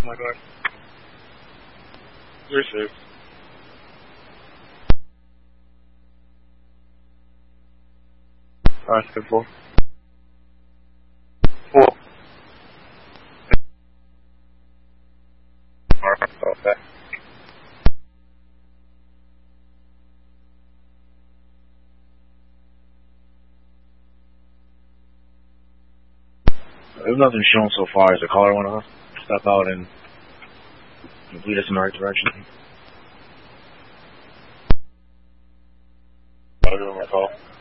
my God. You're safe. Alright, good four. Four. Alright, okay. There's nothing shown so far. Is the caller want to step out and lead us in the right direction? I'll give him a call.